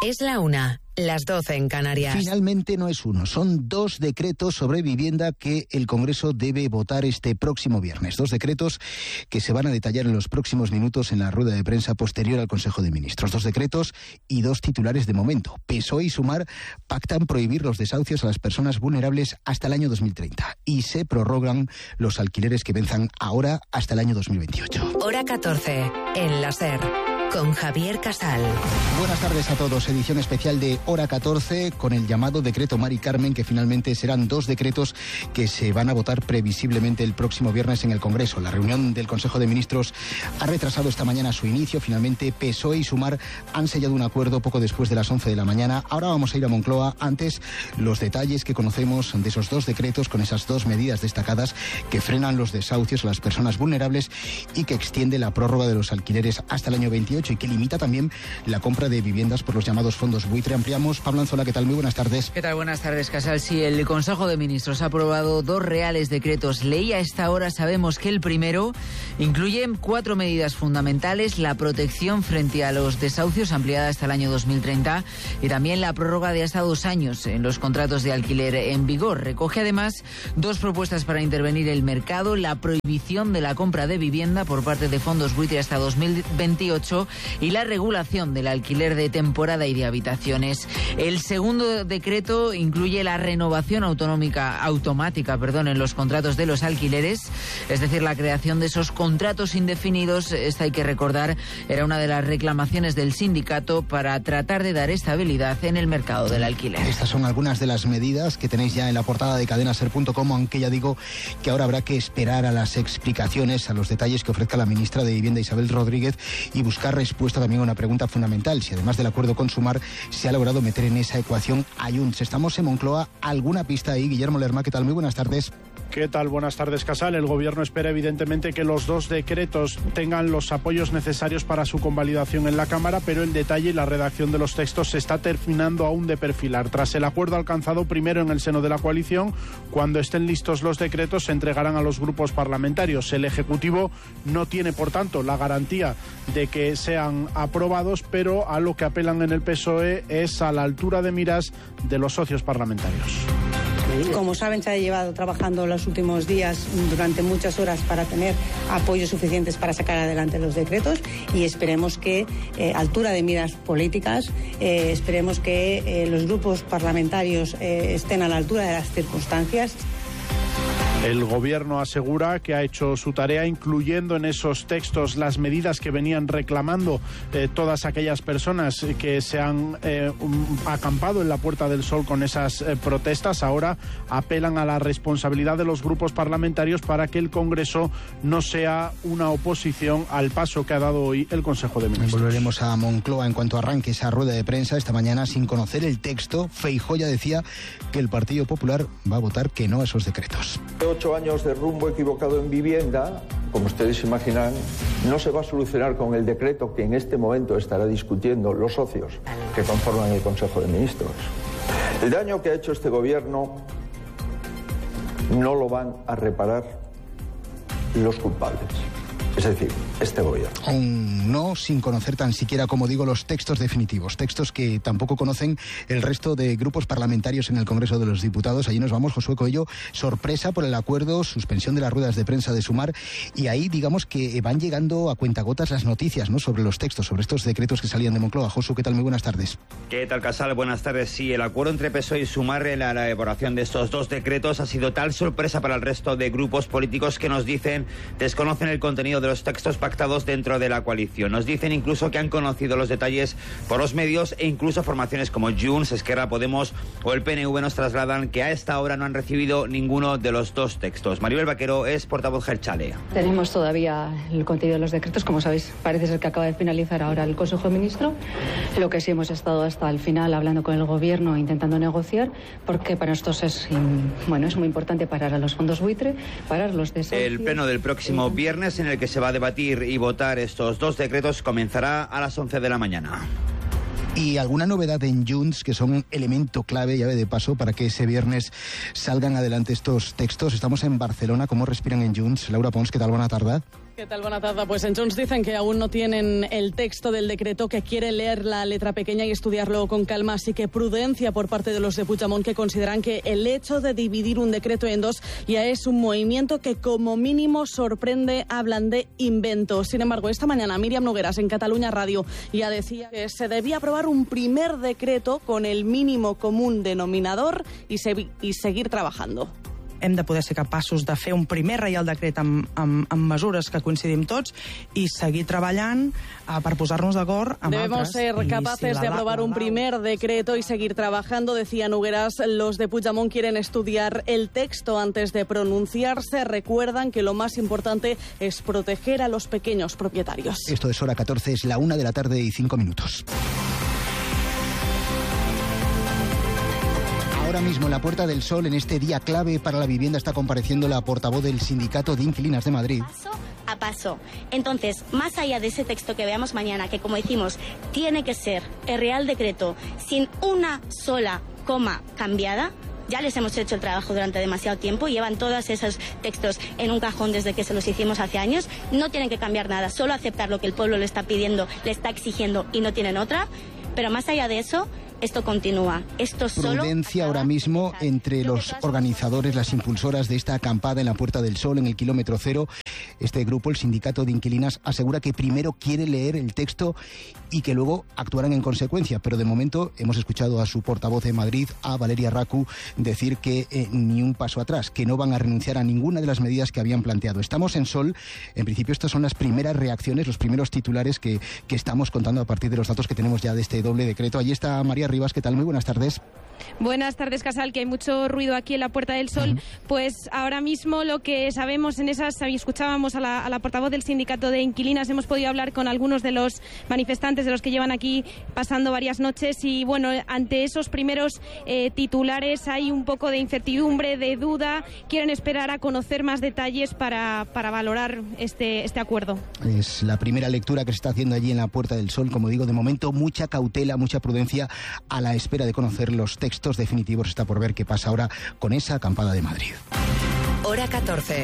Es la 1, las 12 en Canarias. Finalmente no es uno, son 2 decretos sobre vivienda que el Congreso debe votar este próximo viernes. 2 decretos que se van a detallar en los próximos minutos en la rueda de prensa posterior al Consejo de Ministros. 2 decretos y 2 titulares de momento. PSOE y Sumar pactan prohibir los desahucios a las personas vulnerables hasta el año 2030 y se prorrogan los alquileres que venzan ahora hasta el año 2028. Hora 14, en la SER. Con Javier Casal. Buenas tardes a todos. Edición especial de Hora 14 con el llamado decreto Mari Carmen, que finalmente serán 2 decretos que se van a votar previsiblemente el próximo viernes en el Congreso. La reunión del Consejo de Ministros ha retrasado esta mañana su inicio. Finalmente PSOE y Sumar han sellado un acuerdo poco después de las 11 de la mañana. Ahora vamos a ir a Moncloa. Antes, los detalles que conocemos de esos 2 decretos con esas 2 medidas destacadas que frenan los desahucios a las personas vulnerables y que extiende la prórroga de los alquileres hasta el año 28 y que limita también la compra de viviendas por los llamados fondos buitre. Ampliamos. Pablo Anzola, ¿qué tal? Muy buenas tardes. ¿Qué tal? Buenas tardes, Casal. Sí, el Consejo de Ministros ha aprobado 2 reales decretos ley. A esta hora sabemos que el primero incluye 4 medidas fundamentales: la protección frente a los desahucios ampliada hasta el año 2030 y también la prórroga de hasta 2 años en los contratos de alquiler en vigor. Recoge además 2 propuestas para intervenir el mercado: la prohibición de la compra de vivienda por parte de fondos buitre hasta 2028 y la regulación del alquiler de temporada y de habitaciones. El segundo decreto incluye la renovación automática en los contratos de los alquileres, es decir, la creación de esos contratos indefinidos. Esta, hay que recordar, era una de las reclamaciones del sindicato para tratar de dar estabilidad en el mercado del alquiler. Estas son algunas de las medidas que tenéis ya en la portada de cadenaser.com, aunque ya digo que ahora habrá que esperar a las explicaciones, a los detalles que ofrezca la ministra de Vivienda, Isabel Rodríguez, y buscar respuesta también a una pregunta fundamental: si además del acuerdo con Sumar se ha logrado meter en esa ecuación a Junts. Estamos en Moncloa. ¿Alguna pista ahí? Guillermo Lerma, ¿qué tal? Muy buenas tardes. ¿Qué tal? Buenas tardes, Casal. El Gobierno espera evidentemente que los 2 decretos tengan los apoyos necesarios para su convalidación en la Cámara, pero el detalle y la redacción de los textos se está terminando aún de perfilar. Tras el acuerdo alcanzado primero en el seno de la coalición, cuando estén listos los decretos se entregarán a los grupos parlamentarios. El Ejecutivo no tiene, por tanto, la garantía de que sean aprobados, pero a lo que apelan en el PSOE es a la altura de miras de los socios parlamentarios. Como saben, se ha llevado trabajando los últimos días durante muchas horas para tener apoyos suficientes para sacar adelante los decretos y esperemos que, altura de miras políticas, esperemos que los grupos parlamentarios estén a la altura de las circunstancias. El Gobierno asegura que ha hecho su tarea, incluyendo en esos textos las medidas que venían reclamando todas aquellas personas que se han acampado en la Puerta del Sol con esas protestas. Ahora apelan a la responsabilidad de los grupos parlamentarios para que el Congreso no sea una oposición al paso que ha dado hoy el Consejo de Ministros. Volveremos a Moncloa en cuanto arranque esa rueda de prensa. Esta mañana, sin conocer el texto, Feijóo ya decía que el Partido Popular va a votar que no a esos decretos. 8 años de rumbo equivocado en vivienda, como ustedes imaginan, no se va a solucionar con el decreto que en este momento estará discutiendo los socios que conforman el Consejo de Ministros. El daño que ha hecho este gobierno no lo van a reparar los culpables. Es decir, este gobierno. Aún no, sin conocer tan siquiera, como digo, los textos definitivos. Textos que tampoco conocen el resto de grupos parlamentarios en el Congreso de los Diputados. Allí nos vamos, Josué Coello. Sorpresa por el acuerdo, suspensión de las ruedas de prensa de Sumar. Y ahí, digamos que van llegando a cuentagotas las noticias, ¿no?, sobre los textos, sobre estos decretos que salían de Moncloa. Josu, ¿qué tal? Muy buenas tardes. ¿Qué tal, Casal? Buenas tardes. Sí, el acuerdo entre PSOE y Sumar en la elaboración de estos 2 decretos ha sido tal sorpresa para el resto de grupos políticos que nos dicen desconocen el contenido de los textos pactados dentro de la coalición. Nos dicen incluso que han conocido los detalles por los medios e incluso formaciones como Junts, Esquerra, Podemos o el PNV nos trasladan que a esta hora no han recibido ninguno de los 2 textos. Maribel Vaquero es portavoz Jeltzale. Tenemos todavía el contenido de los decretos, como sabéis, parece ser que acaba de finalizar ahora el Consejo de Ministros. Lo que sí hemos estado hasta el final hablando con el Gobierno, intentando negociar, porque para nosotros es muy importante parar a los fondos buitre, parar los desahucios. El pleno del próximo viernes, en el que se va a debatir y votar estos 2 decretos, comenzará a las 11 de la mañana. ¿Y alguna novedad en Junts, que son un elemento clave, llave de paso, para que ese viernes salgan adelante estos textos? Estamos en Barcelona. ¿Cómo respiran en Junts? Laura Pons, ¿qué tal? Buena tarde. ¿Qué tal? Buena tarde. Pues en Junts dicen que aún no tienen el texto del decreto, que quieren leer la letra pequeña y estudiarlo con calma, así que prudencia por parte de los de Puigdemont, que consideran que el hecho de dividir un decreto en dos ya es un movimiento que como mínimo sorprende, hablan de invento. Sin embargo, esta mañana Míriam Nogueras en Catalunya Radio ya decía que se debía aprobar un primer decreto con el mínimo común denominador y seguir trabajando. Hem de poder ser capaços de fer un primer reial decret amb mesures que coincidim tots i seguir treballant per posar-nos d'acord amb Debemos altres. ser capaces de aprobar un primer decreto y seguir trabajando, decía Nogueras. Los de Puigdemont quieren estudiar el texto antes de pronunciarse. Recuerdan que lo más importante es proteger a los pequeños propietarios. Esto es Hora 14, es la 1:05 p.m. Ahora mismo en la Puerta del Sol, en este día clave para la vivienda, está compareciendo la portavoz del Sindicato de Inquilinas de Madrid. Paso a paso. Entonces, más allá de ese texto que veamos mañana, que como decimos, tiene que ser el Real Decreto sin una sola coma cambiada. Ya les hemos hecho el trabajo durante demasiado tiempo, llevan todos esos textos en un cajón desde que se los hicimos hace años. No tienen que cambiar nada, solo aceptar lo que el pueblo le está pidiendo, le está exigiendo y no tienen otra. Pero más allá de eso, esto continúa. Esto solo prudencia ahora mismo entre los organizadores, las impulsoras de esta acampada en la Puerta del Sol, en el kilómetro cero. Este grupo, el Sindicato de Inquilinas, asegura que primero quiere leer el texto y que luego actuarán en consecuencia. Pero de momento hemos escuchado a su portavoz de Madrid, a Valeria Racu, decir que ni un paso atrás, que no van a renunciar a ninguna de las medidas que habían planteado. Estamos en Sol. En principio estas son las primeras reacciones, los primeros titulares que estamos contando a partir de los datos que tenemos ya de este doble decreto. Allí está María Rivas. ¿Qué tal? Muy buenas tardes. Buenas tardes, Casal, que hay mucho ruido aquí en la Puerta del Sol. Pues ahora mismo lo que sabemos en esas, escuchábamos a la portavoz del Sindicato de Inquilinas, hemos podido hablar con algunos de los manifestantes, de los que llevan aquí pasando varias noches, y bueno, ante esos primeros titulares hay un poco de incertidumbre, de duda, quieren esperar a conocer más detalles para valorar este acuerdo. Es la primera lectura que se está haciendo allí en la Puerta del Sol. Como digo, de momento mucha cautela, mucha prudencia a la espera de conocer los textos definitivos. Está por ver qué pasa ahora con esa acampada de Madrid. Hora 14.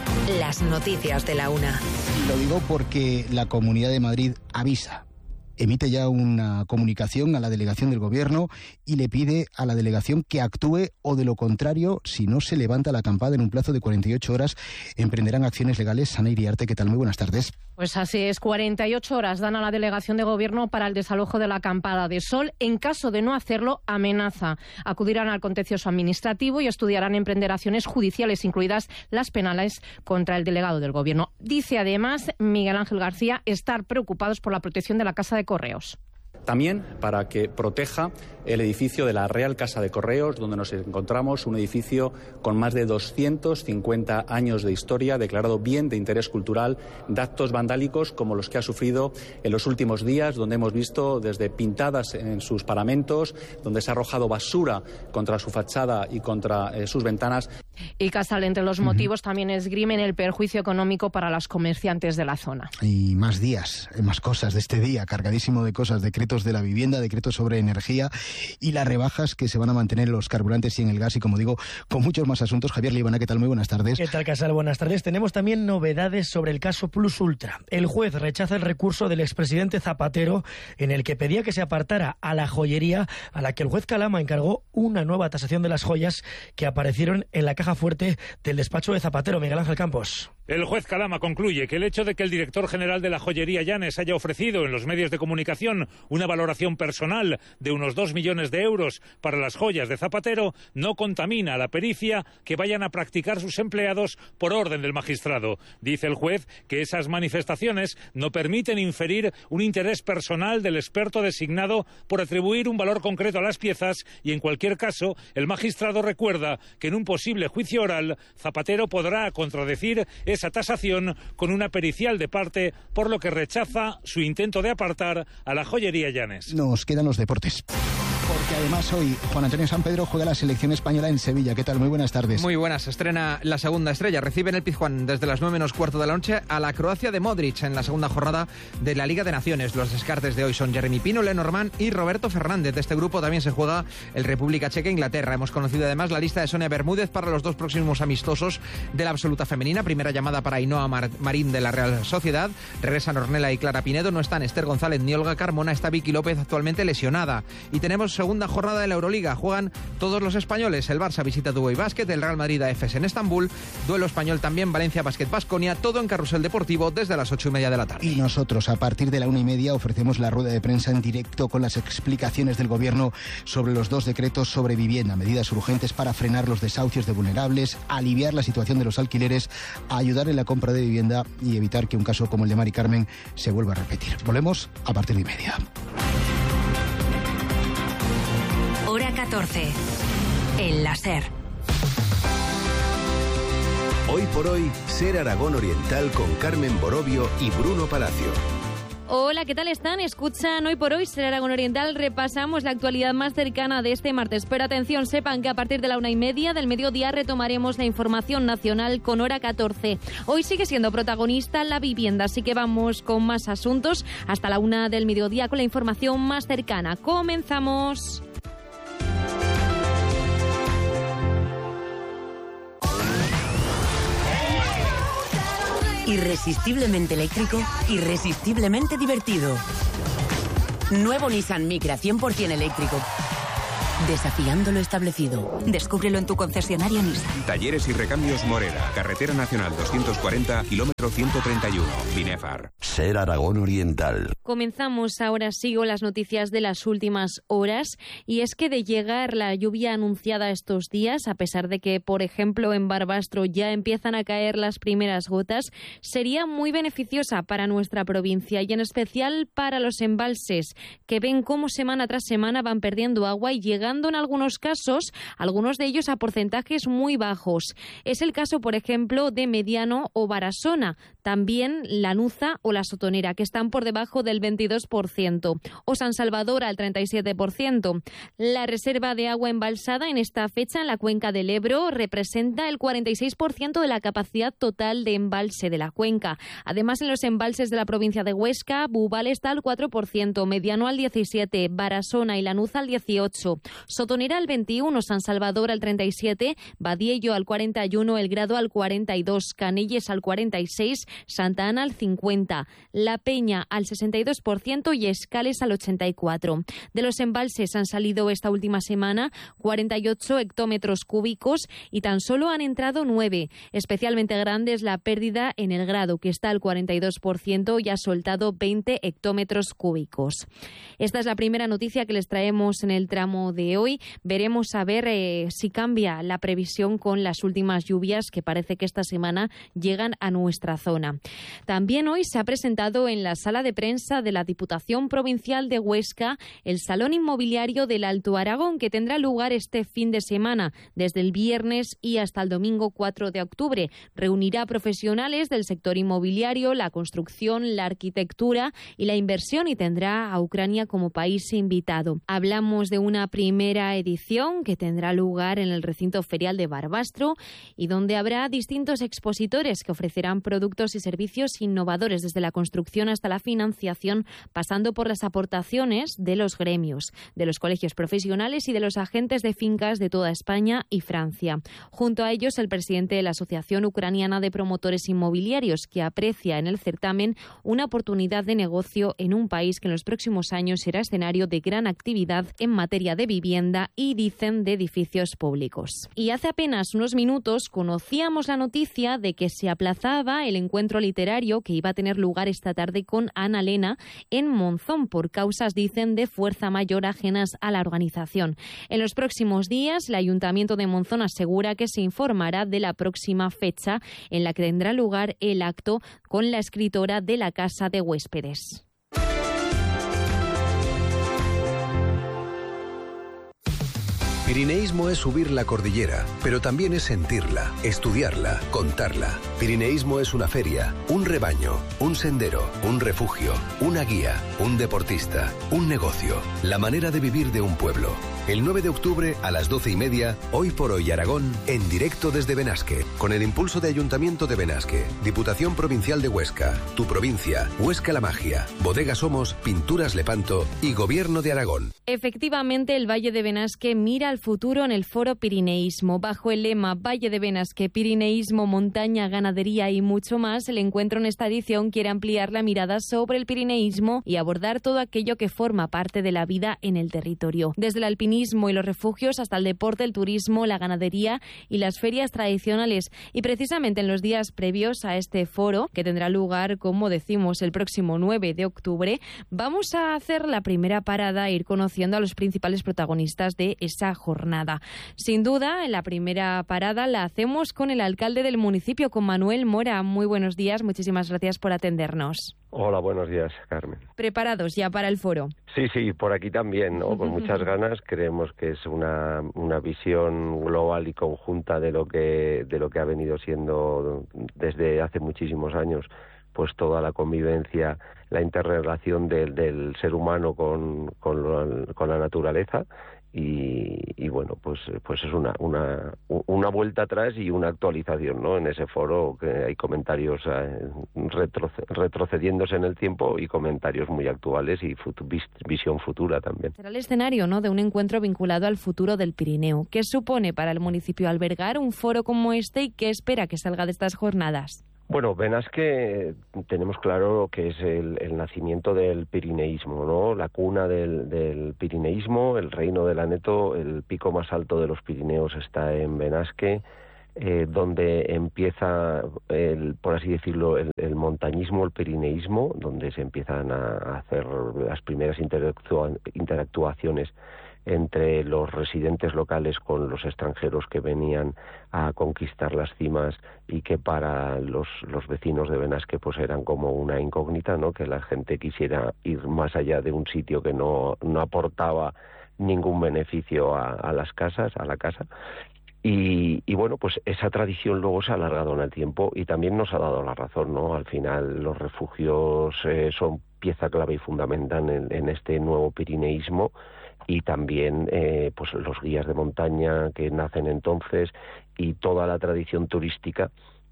Las noticias de la 1. Lo digo porque la Comunidad de Madrid avisa. Emite ya una comunicación a la delegación del Gobierno y le pide a la delegación que actúe, o de lo contrario, si no se levanta la acampada en un plazo de 48 horas, emprenderán acciones legales. Ana Iriarte, ¿qué tal? Muy buenas tardes. Pues así es, 48 horas dan a la delegación de Gobierno para el desalojo de la acampada de Sol. En caso de no hacerlo, amenaza. Acudirán al contencioso administrativo y estudiarán emprender acciones judiciales, incluidas las penales, contra el delegado del Gobierno. Dice además Miguel Ángel García estar preocupados por la protección de la Casa de Correos. También para que proteja el edificio de la Real Casa de Correos, donde nos encontramos, un edificio con más de 250 años de historia, declarado bien de interés cultural, de actos vandálicos como los que ha sufrido en los últimos días, donde hemos visto desde pintadas en sus paramentos, donde se ha arrojado basura contra su fachada y contra sus ventanas. Y Casal, entre los motivos también esgrimen el perjuicio económico para los comerciantes de la zona. Y más días, más cosas de este día, cargadísimo de cosas, decretos de la vivienda, decretos sobre energía y las rebajas que se van a mantener en los carburantes y en el gas, y como digo, con muchos más asuntos. Javier Libana, ¿qué tal? Muy buenas tardes. ¿Qué tal, Casal? Buenas tardes. Tenemos también novedades sobre el caso Plus Ultra. El juez rechaza el recurso del expresidente Zapatero, en el que pedía que se apartara a la joyería, a la que el juez Calama encargó una nueva tasación de las joyas que aparecieron en la caja fuerte del despacho de Zapatero. Miguel Ángel Campos. El juez Calama concluye que el hecho de que el director general de la joyería Llanes haya ofrecido en los medios de comunicación una valoración personal de unos 2 millones de euros para las joyas de Zapatero no contamina la pericia que vayan a practicar sus empleados por orden del magistrado. Dice el juez que esas manifestaciones no permiten inferir un interés personal del experto designado por atribuir un valor concreto a las piezas, y en cualquier caso el magistrado recuerda que en un posible juicio oral Zapatero podrá contradecir esa tasación con una pericial de parte, por lo que rechaza su intento de apartar a la joyería Llanes. Nos quedan los deportes. Porque además hoy Juan Antonio Sampedro juega la selección española en Sevilla. ¿Qué tal? Muy buenas tardes. Muy buenas. Estrena la segunda estrella. Recibe en el Pizjuán desde las 9:15 de la noche a la Croacia de Modric en la segunda jornada de la Liga de Naciones. Los descartes de hoy son Jeremy Pino, Lenormand y Roberto Fernández. De este grupo también se juega el República Checa e Inglaterra. Hemos conocido además la lista de Sonia Bermúdez para los 2 próximos amistosos de la absoluta femenina. Primera llamada para Ainhoa Marín de la Real Sociedad. Regresan Ornella y Clara Pinedo. No están Esther González ni Olga Carmona. Está Vicky López, actualmente lesionada. Y tenemos segunda jornada de la Euroliga. Juegan todos los españoles. El Barça visita Dubai Basket, el Real Madrid a Efes en Estambul. Duelo español también, Valencia Basket Baskonia. Todo en Carrusel Deportivo desde las 8:30 de la tarde. Y nosotros a partir de la 1:30 ofrecemos la rueda de prensa en directo con las explicaciones del Gobierno sobre los 2 decretos sobre vivienda, medidas urgentes para frenar los desahucios de vulnerables, aliviar la situación de los alquileres, ayudar en la compra de vivienda y evitar que un caso como el de Mari Carmen se vuelva a repetir. Volvemos a partir de 1:30. Hora 14. En la SER. Hoy por hoy, Ser Aragón Oriental con Carmen Borovio y Bruno Palacio. Hola, ¿qué tal están? Escuchan Hoy por Hoy, Ser Aragón Oriental. Repasamos la actualidad más cercana de este martes. Pero atención, sepan que a partir de la 1:30 del mediodía retomaremos la información nacional con Hora 14. Hoy sigue siendo protagonista la vivienda, así que vamos con más asuntos hasta la 1 del mediodía con la información más cercana. ¡Comenzamos! Irresistiblemente eléctrico, irresistiblemente divertido. Nuevo Nissan Micra 100% eléctrico. Desafiando lo establecido. Descúbrelo en tu concesionario Nissan. Talleres y Recambios Morera. Carretera Nacional 240, kilómetro 131. Binefar. Ser Aragón Oriental. Comenzamos ahora sí con las noticias de las últimas horas. Y es que de llegar la lluvia anunciada estos días, a pesar de que, por ejemplo, en Barbastro ya empiezan a caer las primeras gotas, sería muy beneficiosa para nuestra provincia y en especial para los embalses, que ven cómo semana tras semana van perdiendo agua y llegando en algunos casos, algunos de ellos a porcentajes muy bajos. Es el caso, por ejemplo, de Mediano o Barasona, también Lanuza o La Sotonera, que están por debajo del 22%, o San Salvador al 37%. La reserva de agua embalsada en esta fecha en la cuenca del Ebro representa el 46% de la capacidad total de embalse de la cuenca. Además, en los embalses de la provincia de Huesca, Bubal está al 4%, Mediano al 17%, Barasona y Lanuza al 18%. Sotonera al 21%, San Salvador al 37%, Badiello al 41%, El Grado al 42%, Canelles al 46%, Santa Ana al 50%, La Peña al 62% y Escales al 84%. De los embalses han salido esta última semana 48 hectómetros cúbicos y tan solo han entrado 9. Especialmente grande es la pérdida en El Grado, que está al 42% y ha soltado 20 hectómetros cúbicos. Esta es la primera noticia que les traemos en el tramo de hoy. Veremos a ver si cambia la previsión con las últimas lluvias que parece que esta semana llegan a nuestra zona. También hoy se ha presentado en la sala de prensa de la Diputación Provincial de Huesca el Salón Inmobiliario del Alto Aragón, que tendrá lugar este fin de semana, desde el viernes y hasta el domingo 4 de octubre. Reunirá profesionales del sector inmobiliario, la construcción, la arquitectura y la inversión y tendrá a Ucrania como país invitado. Hablamos de una primera edición que tendrá lugar en el recinto ferial de Barbastro y donde habrá distintos expositores que ofrecerán productos y servicios innovadores desde la construcción hasta la financiación, pasando por las aportaciones de los gremios, de los colegios profesionales y de los agentes de fincas de toda España y Francia. Junto a ellos, el presidente de la Asociación Ucraniana de Promotores Inmobiliarios, que aprecia en el certamen una oportunidad de negocio en un país que en los próximos años será escenario de gran actividad en materia de vivienda y, dicen, de edificios públicos. Y hace apenas unos minutos conocíamos la noticia de que se aplazaba el encuentro literario que iba a tener lugar esta tarde con Ana Lena en Monzón por causas, dicen, de fuerza mayor ajenas a la organización. En los próximos días, el Ayuntamiento de Monzón asegura que se informará de la próxima fecha en la que tendrá lugar el acto con la escritora de la Casa de Huéspedes. Pirineísmo es subir la cordillera, pero también es sentirla, estudiarla, contarla. Pirineísmo es una feria, un rebaño, un sendero, un refugio, una guía, un deportista, un negocio, la manera de vivir de un pueblo. El 9 de octubre a las 12:30, Hoy por Hoy Aragón, en directo desde Benasque, con el impulso de Ayuntamiento de Benasque, Diputación Provincial de Huesca, Tu Provincia, Huesca La Magia, Bodega Somos, Pinturas Lepanto y Gobierno de Aragón. Efectivamente, el Valle de Benasque mira al futuro en el Foro Pirineísmo. Bajo el lema Valle de Benasque, Pirineísmo, Montaña, Ganadería y mucho más, el encuentro en esta edición quiere ampliar la mirada sobre el pirineísmo y abordar todo aquello que forma parte de la vida en el territorio. Desde el alpinismo y los refugios hasta el deporte, el turismo, la ganadería y las ferias tradicionales. Y precisamente en los días previos a este foro, que tendrá lugar, como decimos, el próximo 9 de octubre, vamos a hacer la primera parada e ir conociendo a los principales protagonistas de esa jornada. Sin duda, la primera parada la hacemos con el alcalde del municipio, con Manuel Mora. Muy buenos días, muchísimas gracias por atendernos. Hola, buenos días, Carmen. ¿Preparados ya para el foro? Sí, por aquí también, ¿no? Con muchas ganas. Creemos que es una visión global y conjunta de lo que ha venido siendo desde hace muchísimos años, pues toda la convivencia, la interrelación del ser humano con la naturaleza. Y bueno, pues es una vuelta atrás y una actualización, ¿no? En ese foro que hay comentarios retrocediéndose en el tiempo y comentarios muy actuales y visión futura también. Será el escenario, ¿no?, de un encuentro vinculado al futuro del Pirineo. ¿Qué supone para el municipio albergar un foro como este y qué espera que salga de estas jornadas? Bueno, Benasque tenemos claro que es el nacimiento del pirineísmo, ¿no? La cuna del pirineísmo, el reino del Aneto, el pico más alto de los Pirineos está en Benasque, donde empieza, por así decirlo, el montañismo, el pirineísmo, donde se empiezan a hacer las primeras interactuaciones entre los residentes locales con los extranjeros que venían a conquistar las cimas y que para los vecinos de Benasque pues eran como una incógnita, ¿no? Que la gente quisiera ir más allá de un sitio que no aportaba ningún beneficio a las casas, a la casa. Y bueno, pues esa tradición luego se ha alargado en el tiempo y también nos ha dado la razón, ¿no? Al final los refugios son pieza clave y fundamental en este nuevo pirineísmo, y también pues los guías de montaña que nacen entonces y toda la tradición turística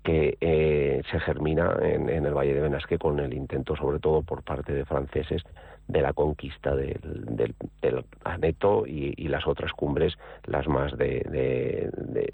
que se germina en el Valle de Benasque con el intento, sobre todo por parte de franceses, de la conquista del Aneto y las otras cumbres, las más de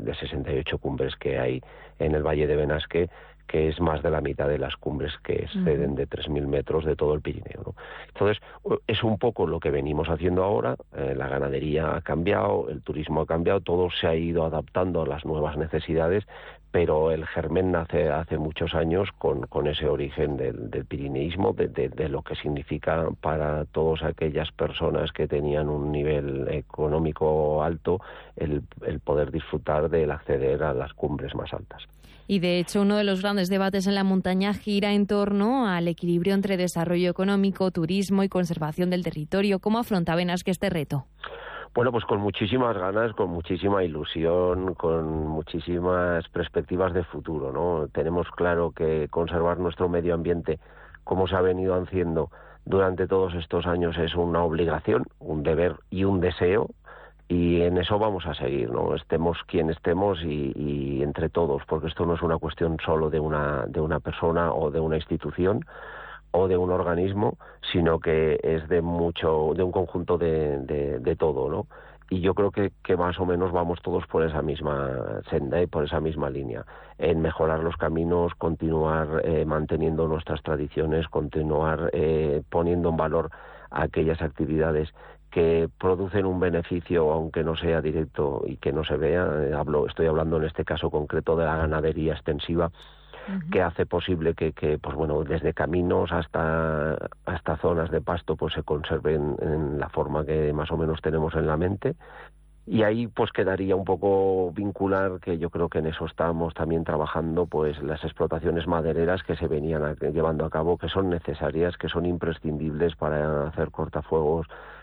68 cumbres que hay en el Valle de Benasque, que es más de la mitad de las cumbres que exceden de 3.000 metros de todo el Pirineo, ¿no? Entonces, es un poco lo que venimos haciendo ahora. La ganadería ha cambiado, el turismo ha cambiado, todo se ha ido adaptando a las nuevas necesidades, pero el germen nace hace muchos años con ese origen del pirineísmo, de lo que significa para todas aquellas personas que tenían un nivel económico alto el poder disfrutar del acceder a las cumbres más altas. Y de hecho, uno de los grandes debates en la montaña gira en torno al equilibrio entre desarrollo económico, turismo y conservación del territorio. ¿Cómo afronta Benasque este reto? Bueno, pues con muchísimas ganas, con muchísima ilusión, con muchísimas perspectivas de futuro, ¿no? Tenemos claro que conservar nuestro medio ambiente, como se ha venido haciendo durante todos estos años, es una obligación, un deber y un deseo, y en eso vamos a seguir, ¿no? Estemos quien estemos y entre todos, porque esto no es una cuestión solo de una persona o de una institución o de un organismo, sino que es de un conjunto de todo, ¿no? Y yo creo que más o menos vamos todos por esa misma senda y por esa misma línea, en mejorar los caminos, continuar manteniendo nuestras tradiciones, continuar poniendo en valor aquellas actividades que producen un beneficio, aunque no sea directo y que no se vea. Estoy hablando en este caso concreto de la ganadería extensiva, que hace posible que pues bueno, desde caminos hasta zonas de pasto pues se conserven en la forma que más o menos tenemos en la mente. Y ahí pues quedaría un poco vincular, que yo creo que en eso estamos también trabajando, pues las explotaciones madereras que se venían llevando a cabo, que son necesarias, que son imprescindibles para hacer cortafuegos,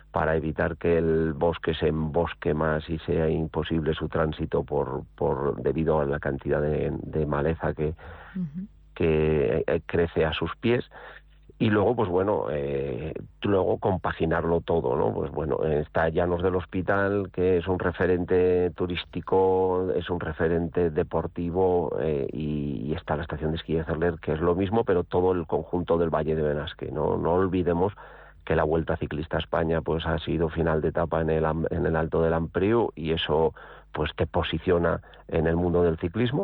para evitar que el bosque se embosque más y sea imposible su tránsito debido a la cantidad de maleza que crece a sus pies. Y luego, pues bueno, luego compaginarlo todo, ¿no? Pues bueno, está Llanos del Hospital, que es un referente turístico, es un referente deportivo, y está la estación de esquí de Cerler, que es lo mismo, pero todo el conjunto del Valle de Benasque, ¿no? No olvidemos que la Vuelta Ciclista a España pues ha sido final de etapa en el Alto del Ampriu, y eso pues te posiciona en el mundo del ciclismo.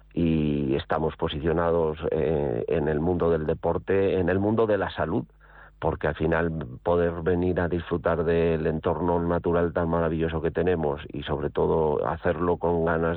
Y estamos posicionados en el mundo del deporte, en el mundo de la salud, porque al final poder venir a disfrutar del entorno natural tan maravilloso que tenemos y sobre todo hacerlo con ganas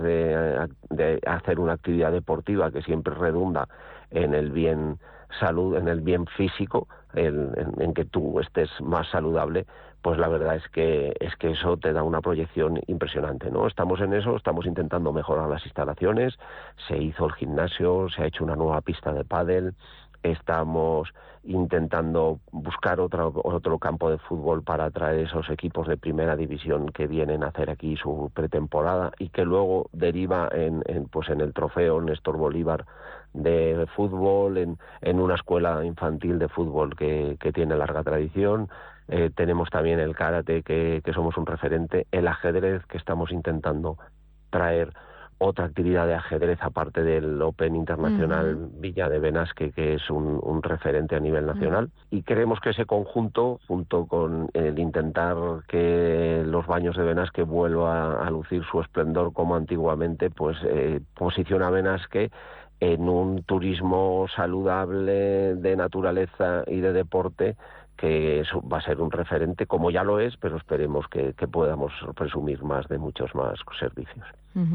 de hacer una actividad deportiva que siempre redunda en el bien salud, en el bien físico, en que tú estés más saludable, pues la verdad es que eso te da una proyección impresionante, ¿no? Estamos en eso, estamos intentando mejorar las instalaciones, se hizo el gimnasio, se ha hecho una nueva pista de pádel, estamos intentando buscar otro campo de fútbol para atraer esos equipos de primera división que vienen a hacer aquí su pretemporada y que luego deriva en el trofeo Néstor Bolívar de fútbol, en una escuela infantil de fútbol que tiene larga tradición. Tenemos también el karate, que somos un referente, el ajedrez, que estamos intentando traer otra actividad de ajedrez aparte del Open Internacional Villa de Benasque, que es un referente a nivel nacional, y creemos que ese conjunto, junto con el intentar que los baños de Benasque vuelva a lucir su esplendor como antiguamente, pues posiciona a Benasque en un turismo saludable de naturaleza y de deporte, que eso va a ser un referente, como ya lo es, pero esperemos que podamos presumir más de muchos más servicios.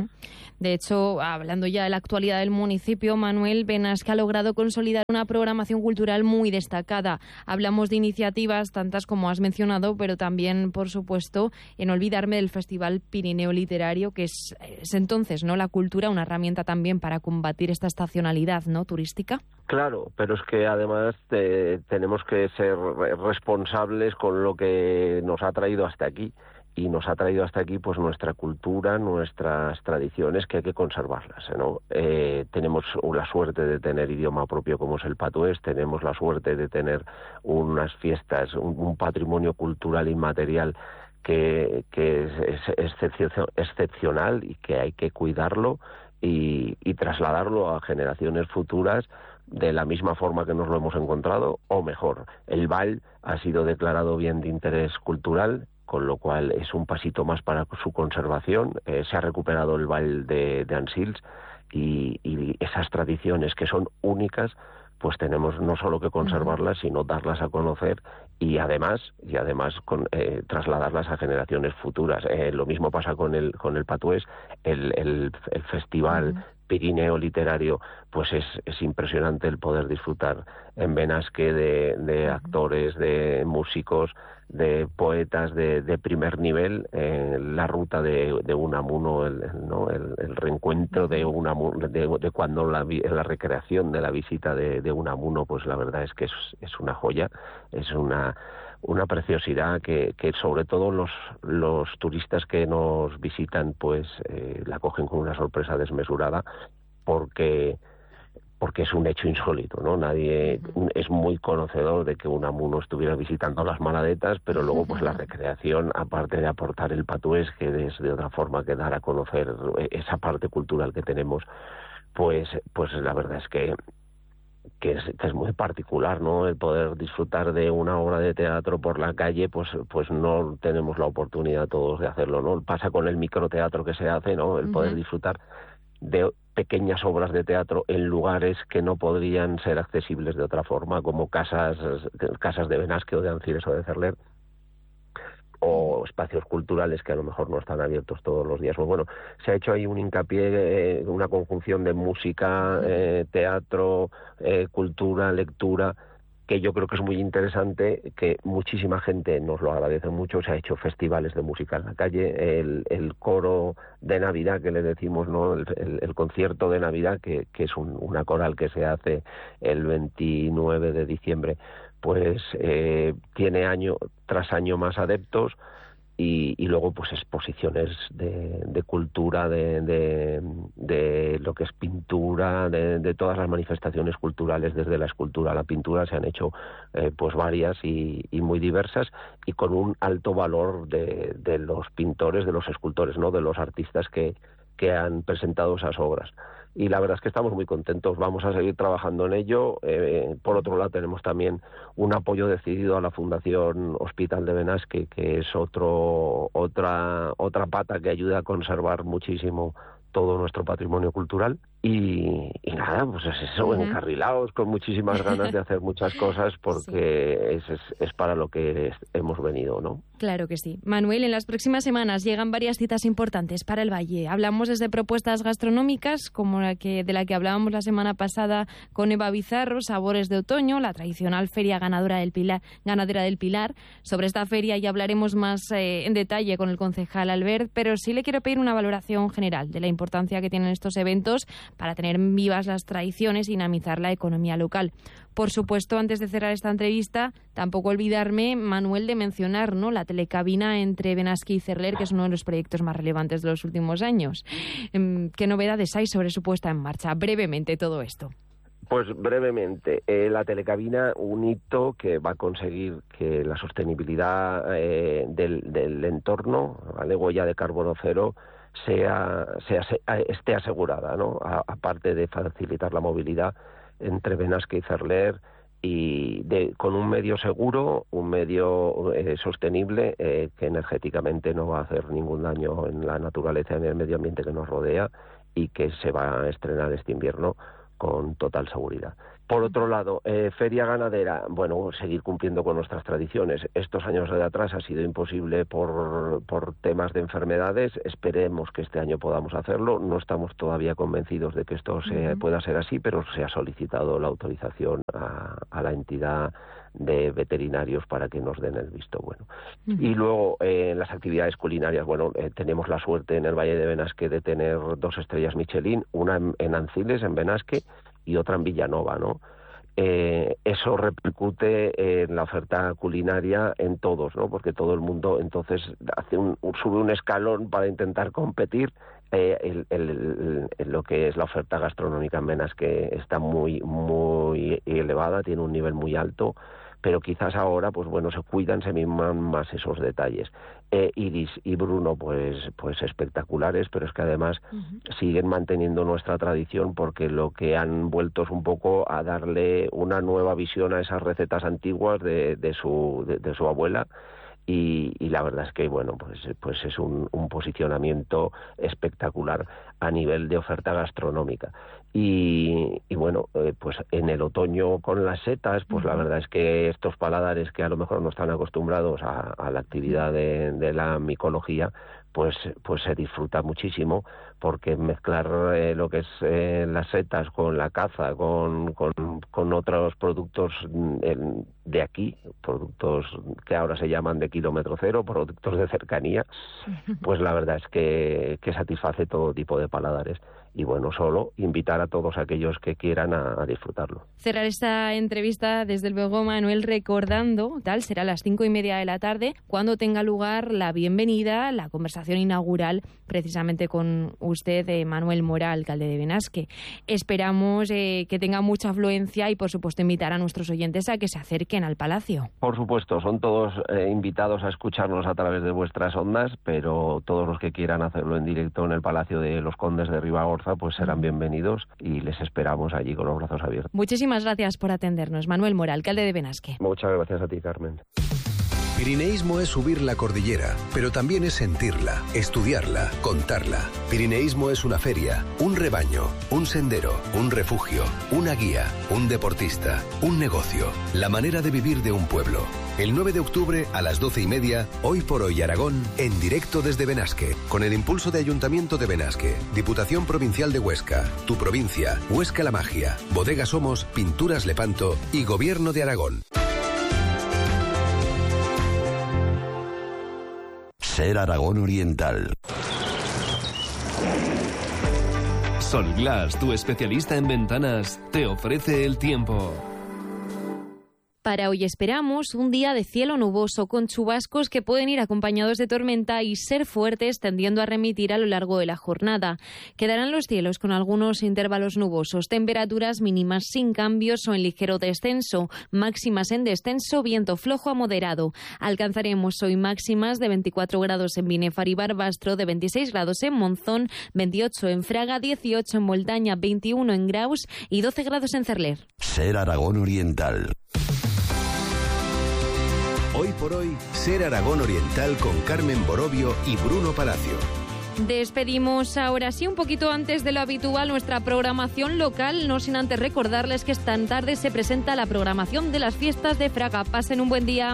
De hecho, hablando ya de la actualidad del municipio, Manuel, Benasque ha logrado consolidar una programación cultural muy destacada. Hablamos de iniciativas tantas como has mencionado, pero también, por supuesto, en olvidarme del Festival Pirineo Literario, que es entonces, ¿no?, la cultura, una herramienta también para combatir esta estacionalidad, ¿no?, turística. Claro, pero es que además tenemos que ser responsables con lo que nos ha traído hasta aquí. Y nos ha traído hasta aquí pues nuestra cultura, nuestras tradiciones, que hay que conservarlas, ¿no? Tenemos la suerte de tener idioma propio como es el patués, tenemos la suerte de tener unas fiestas, un patrimonio cultural inmaterial que es excepcional y que hay que cuidarlo y trasladarlo a generaciones futuras de la misma forma que nos lo hemos encontrado, o mejor. El Vall ha sido declarado bien de interés cultural, con lo cual es un pasito más para su conservación. Se ha recuperado el Vall de Ansils y esas tradiciones que son únicas, pues tenemos no solo que conservarlas, sino darlas a conocer y además trasladarlas a generaciones futuras. Lo mismo pasa con el patués, el festival Pirineo Literario, pues es impresionante el poder disfrutar en Benasque de actores, de músicos, de poetas de primer nivel, la ruta de Unamuno, el reencuentro de Unamuno, de cuando la recreación de la visita de Unamuno, pues la verdad es que es una joya, es una preciosidad que sobre todo los turistas que nos visitan pues la cogen con una sorpresa desmesurada, porque es un hecho insólito, ¿no? Nadie es muy conocedor de que Unamuno estuviera visitando las Maladetas, pero luego pues la recreación, aparte de aportar el patués, que es de otra forma que dar a conocer esa parte cultural que tenemos, pues la verdad es que es muy particular, ¿no? El poder disfrutar de una obra de teatro por la calle, pues no tenemos la oportunidad todos de hacerlo, ¿no? Pasa con el microteatro que se hace, ¿no? El poder disfrutar de pequeñas obras de teatro en lugares que no podrían ser accesibles de otra forma, como casas de Benasque o de Ansils o de Cerler, o espacios culturales que a lo mejor no están abiertos todos los días. Pues bueno, se ha hecho ahí un hincapié, una conjunción de música, teatro, cultura, lectura, que yo creo que es muy interesante, que muchísima gente nos lo agradece mucho. Se ha hecho festivales de música en la calle, el coro de Navidad que le decimos, ¿no? El concierto de Navidad, que es una coral que se hace el 29 de diciembre, pues tiene año tras año más adeptos. Y luego pues exposiciones de cultura, de lo que es pintura, de todas las manifestaciones culturales, desde la escultura a la pintura, se han hecho pues varias y muy diversas, y con un alto valor de los pintores, de los escultores, ¿no?, de los artistas que han presentado esas obras. Y la verdad es que estamos muy contentos, vamos a seguir trabajando en ello. Por otro lado, tenemos también un apoyo decidido a la Fundación Hospital de Benasque, que es otra pata que ayuda a conservar muchísimo todo nuestro patrimonio cultural. Y nada, pues es eso, encarrilados, con muchísimas ganas de hacer muchas cosas, porque es para lo que hemos venido, ¿no? Claro que sí. Manuel, en las próximas semanas llegan varias citas importantes para el Valle. Hablamos desde propuestas gastronómicas, como de la que hablábamos la semana pasada con Eva Bizarro, Sabores de Otoño, la tradicional Feria Ganadera del Pilar. Sobre esta feria ya hablaremos más en detalle con el concejal Albert, pero sí le quiero pedir una valoración general de la importancia que tienen estos eventos para tener vivas las tradiciones y dinamizar la economía local. Por supuesto, antes de cerrar esta entrevista, tampoco olvidarme, Manuel, de mencionar, ¿no?, la telecabina entre Benasque y Cerler, que es uno de los proyectos más relevantes de los últimos años. ¿Qué novedades hay sobre su puesta en marcha? Brevemente todo esto. Pues brevemente, la telecabina, un hito que va a conseguir que la sostenibilidad del entorno, la huella de carbono cero, esté asegurada, ¿no? Aparte de facilitar la movilidad entre Benasque y Cerler, y con un medio seguro, un medio sostenible, que energéticamente no va a hacer ningún daño en la naturaleza y en el medio ambiente que nos rodea, y que se va a estrenar este invierno con total seguridad. Por otro lado, feria ganadera, bueno, seguir cumpliendo con nuestras tradiciones. Estos años de atrás ha sido imposible por temas de enfermedades. Esperemos que este año podamos hacerlo. No estamos todavía convencidos de que esto pueda ser así, pero se ha solicitado la autorización a la entidad de veterinarios para que nos den el visto bueno. Y luego, en las actividades culinarias, bueno, tenemos la suerte en el Valle de Benasque de tener 2 estrellas Michelin, una en Anciles, en Benasque, y otra en Villanova, ¿no? Eso repercute en la oferta culinaria en todos, ¿no? Porque todo el mundo entonces sube un escalón para intentar competir. Lo que es la oferta gastronómica en Benasque está muy elevada, tiene un nivel muy alto, pero quizás ahora, pues bueno, se cuidan, se miman más esos detalles. Iris y Bruno, pues espectaculares, pero es que además siguen manteniendo nuestra tradición, porque lo que han vuelto es un poco a darle una nueva visión a esas recetas antiguas de su abuela. Y la verdad es que, bueno, pues es un posicionamiento espectacular a nivel de oferta gastronómica. Y bueno, pues en el otoño con las setas, pues la verdad es que estos paladares que a lo mejor no están acostumbrados a la actividad de la micología, pues se disfruta muchísimo, porque mezclar lo que es las setas con la caza, con otros productos de aquí, productos que ahora se llaman de kilómetro cero, productos de cercanía, pues la verdad es que satisface todo tipo de paladares. Y bueno, solo invitar a todos aquellos que quieran a disfrutarlo. Cerrar esta entrevista, desde luego, Manuel, recordando, será a las 5:30 de la tarde, cuando tenga lugar la bienvenida, la conversación inaugural, precisamente con usted, Manuel Mora, alcalde de Benasque. Esperamos que tenga mucha afluencia y, por supuesto, invitar a nuestros oyentes a que se acerquen al Palacio. Por supuesto, son todos invitados a escucharnos a través de vuestras ondas, pero todos los que quieran hacerlo en directo en el Palacio de los Condes de Ribagorza, pues serán bienvenidos, y les esperamos allí con los brazos abiertos. Muchísimas gracias por atendernos. Manuel Mora, alcalde de Benasque. Muchas gracias a ti, Carmen. Pirineísmo es subir la cordillera, pero también es sentirla, estudiarla, contarla. Pirineísmo es una feria, un rebaño, un sendero, un refugio, una guía, un deportista, un negocio, la manera de vivir de un pueblo. El 9 de octubre a las 12:30, Hoy por Hoy Aragón, en directo desde Benasque, con el impulso de Ayuntamiento de Benasque, Diputación Provincial de Huesca, Tu Provincia, Huesca la Magia, Bodega Somos, Pinturas Lepanto y Gobierno de Aragón. Ser Aragón Oriental. Solglass, tu especialista en ventanas, te ofrece el tiempo. Para hoy esperamos un día de cielo nuboso con chubascos que pueden ir acompañados de tormenta y ser fuertes, tendiendo a remitir a lo largo de la jornada. Quedarán los cielos con algunos intervalos nubosos, temperaturas mínimas sin cambios o en ligero descenso, máximas en descenso, viento flojo a moderado. Alcanzaremos hoy máximas de 24 grados en Binefar y Barbastro, de 26 grados en Monzón, 28 en Fraga, 18 en Moldaña, 21 en Graus y 12 grados en Cerler. Ser Aragón Oriental. Hoy por hoy, Ser Aragón Oriental con Carmen Borovio y Bruno Palacio. Despedimos ahora sí, un poquito antes de lo habitual, nuestra programación local, no sin antes recordarles que esta tarde se presenta la programación de las fiestas de Fraga. Pasen un buen día.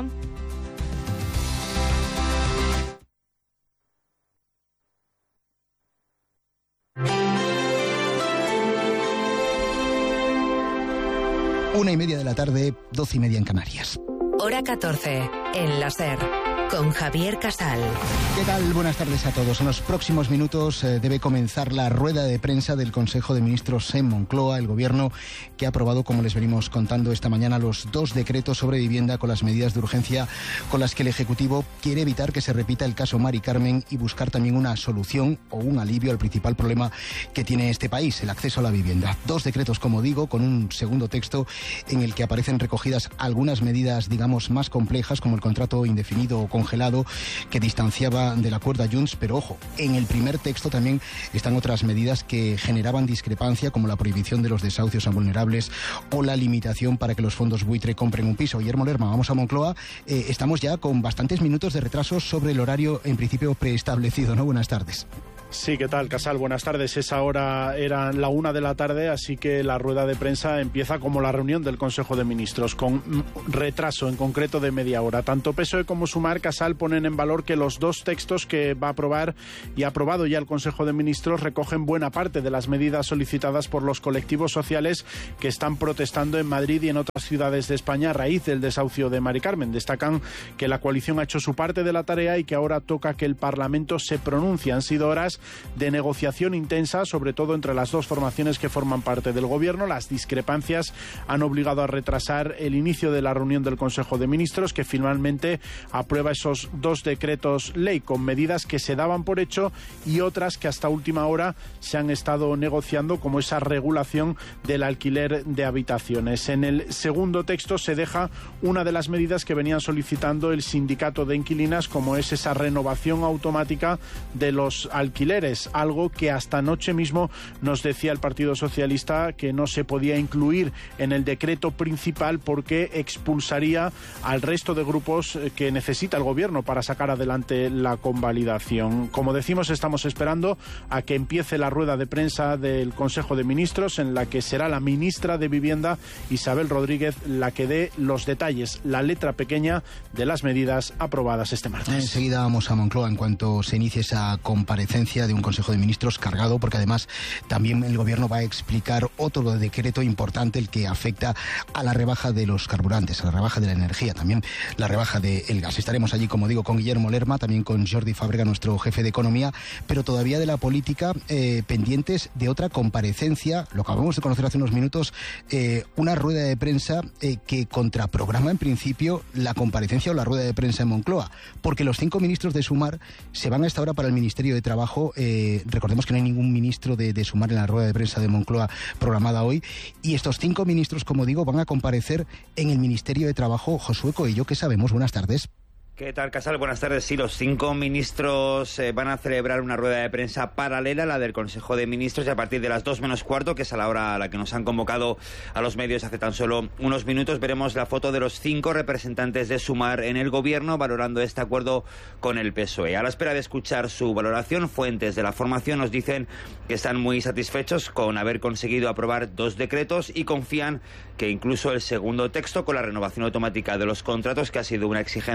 Una y media de la tarde, 12:30 en Canarias. Hora 14, en la SER, con Javier Casal. ¿Qué tal? Buenas tardes a todos. En los próximos minutos debe comenzar la rueda de prensa del Consejo de Ministros en Moncloa, el Gobierno que ha aprobado, como les venimos contando esta mañana, los 2 decretos sobre vivienda con las medidas de urgencia con las que el Ejecutivo quiere evitar que se repita el caso Mari Carmen y buscar también una solución o un alivio al principal problema que tiene este país, el acceso a la vivienda. 2 decretos, como digo, con un segundo texto en el que aparecen recogidas algunas medidas, digamos, más complejas, como el contrato indefinido o congelado que distanciaba del acuerdo a Junts, pero ojo, en el primer texto también están otras medidas que generaban discrepancia, como la prohibición de los desahucios a vulnerables o la limitación para que los fondos buitre compren un piso. Guillermo Lerma, vamos a Moncloa. Estamos ya con bastantes minutos de retraso sobre el horario en principio preestablecido, ¿no? Buenas tardes. Sí, ¿qué tal, Casal? Buenas tardes. Esa hora era la 1 de la tarde, así que la rueda de prensa empieza como la reunión del Consejo de Ministros, con retraso en concreto de media hora. Tanto PSOE como Sumar, Casal, ponen en valor que los 2 textos que va a aprobar y ha aprobado ya el Consejo de Ministros recogen buena parte de las medidas solicitadas por los colectivos sociales que están protestando en Madrid y en otras ciudades de España a raíz del desahucio de Mari Carmen. Destacan que la coalición ha hecho su parte de la tarea y que ahora toca que el Parlamento se pronuncie. Han sido horas de negociación intensa, sobre todo entre las 2 formaciones que forman parte del Gobierno. Las discrepancias han obligado a retrasar el inicio de la reunión del Consejo de Ministros, que finalmente aprueba esos 2 decretos ley con medidas que se daban por hecho y otras que hasta última hora se han estado negociando, como esa regulación del alquiler de habitaciones. En el segundo texto se deja una de las medidas que venían solicitando el sindicato de inquilinas, como es esa renovación automática de los alquileres, algo que hasta anoche mismo nos decía el Partido Socialista que no se podía incluir en el decreto principal porque expulsaría al resto de grupos que necesita el Gobierno para sacar adelante la convalidación. Como decimos, estamos esperando a que empiece la rueda de prensa del Consejo de Ministros, en la que será la ministra de Vivienda, Isabel Rodríguez, la que dé los detalles, la letra pequeña de las medidas aprobadas este martes. Enseguida vamos a Moncloa en cuanto se inicie esa comparecencia de un Consejo de Ministros cargado, porque además también el Gobierno va a explicar otro decreto importante, el que afecta a la rebaja de los carburantes, a la rebaja de la energía, también la rebaja del gas. Estaremos allí, como digo, con Guillermo Lerma, también con Jordi Fábrega, nuestro jefe de Economía, pero todavía de la política, pendientes de otra comparecencia, lo acabamos de conocer hace unos minutos, una rueda de prensa que contraprograma en principio la comparecencia o la rueda de prensa en Moncloa, porque los 5 ministros de Sumar se van a esta hora para el Ministerio de Trabajo. Recordemos que no hay ningún ministro de Sumar en la rueda de prensa de Moncloa programada hoy, y estos 5 ministros, como digo, van a comparecer en el Ministerio de Trabajo. Josué Coello, ¿qué sabemos? Buenas tardes. ¿Qué tal, Casal? Buenas tardes. Sí, los 5 ministros van a celebrar una rueda de prensa paralela a la del Consejo de Ministros, y a partir de las 2 menos cuarto, que es a la hora a la que nos han convocado a los medios hace tan solo unos minutos, veremos la foto de los 5 representantes de Sumar en el Gobierno valorando este acuerdo con el PSOE. A la espera de escuchar su valoración, fuentes de la formación nos dicen que están muy satisfechos con haber conseguido aprobar 2 decretos y confían que incluso el segundo texto, con la renovación automática de los contratos, que ha sido una exigencia de su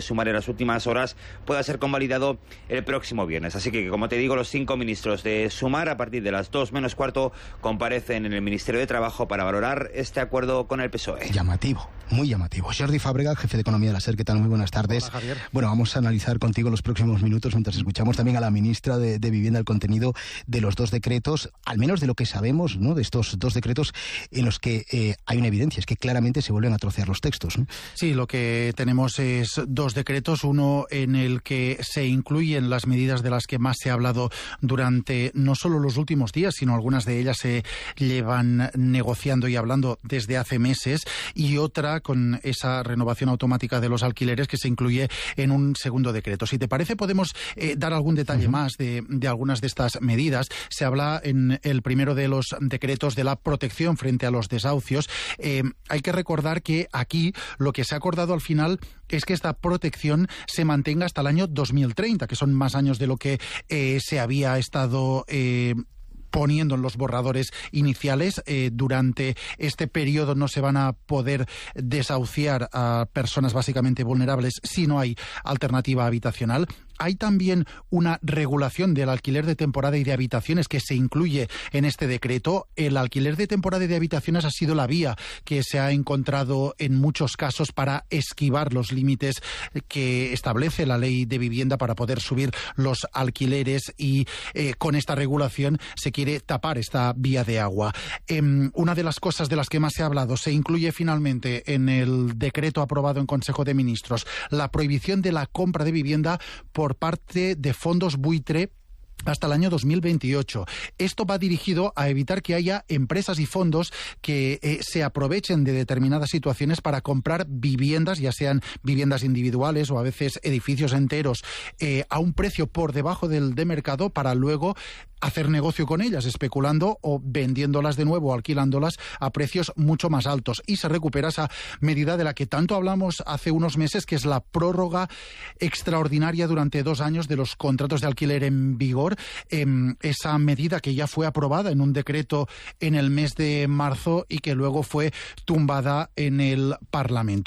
Sumar en las últimas horas pueda ser convalidado el próximo viernes. Así que, como te digo, los 5 ministros de Sumar a partir de las 2 menos cuarto comparecen en el Ministerio de Trabajo para valorar este acuerdo con el PSOE. Llamativo, muy llamativo. Jordi Fàbrega, jefe de Economía de la SER, ¿qué tal? Muy buenas tardes. Hola, Javier. Bueno, vamos a analizar contigo los próximos minutos mientras escuchamos también a la ministra de Vivienda el contenido de los 2 decretos, al menos de lo que sabemos, ¿no?, de estos 2 decretos en los que hay una evidencia, es que claramente se vuelven a trocear los textos, ¿no? Sí, lo que tenemos es 2 decretos, uno en el que se incluyen las medidas de las que más se ha hablado durante no solo los últimos días, sino algunas de ellas se llevan negociando y hablando desde hace meses, y otra con esa renovación automática de los alquileres que se incluye en un segundo decreto. Si te parece, podemos dar algún detalle más de algunas de estas medidas. Se habla en el primero de los decretos de la protección frente a los desahucios. Hay que recordar que aquí lo que se ha acordado al final es que esta protección se mantenga hasta el año 2030, que son más años de lo que se había estado poniendo en los borradores iniciales. Durante este periodo no se van a poder desahuciar a personas básicamente vulnerables si no hay alternativa habitacional. Hay también una regulación del alquiler de temporada y de habitaciones que se incluye en este decreto. El alquiler de temporada y de habitaciones ha sido la vía que se ha encontrado en muchos casos para esquivar los límites que establece la ley de vivienda para poder subir los alquileres, y con esta regulación se quiere tapar esta vía de agua. Una de las cosas de las que más se ha hablado, se incluye finalmente en el decreto aprobado en Consejo de Ministros, la prohibición de la compra de vivienda por parte de fondos buitre hasta el año 2028. Esto va dirigido a evitar que haya empresas y fondos que se aprovechen de determinadas situaciones para comprar viviendas, ya sean viviendas individuales o a veces edificios enteros, a un precio por debajo del de mercado, para luego hacer negocio con ellas, especulando o vendiéndolas de nuevo, alquilándolas a precios mucho más altos. Y se recupera esa medida de la que tanto hablamos hace unos meses, que es la prórroga extraordinaria durante 2 años de los contratos de alquiler en vigor. Esa medida que ya fue aprobada en un decreto en el mes de marzo y que luego fue tumbada en el Parlamento.